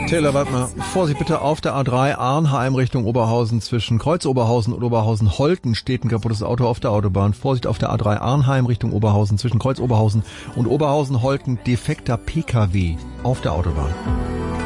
Taylor, warte mal. Vorsicht bitte, auf der A3 Arnheim Richtung Oberhausen zwischen Kreuz Oberhausen und Oberhausen-Holten steht ein kaputtes Auto auf der Autobahn. Vorsicht auf der A3 Arnheim Richtung Oberhausen zwischen Kreuz Oberhausen und Oberhausen-Holten defekter PKW auf der Autobahn.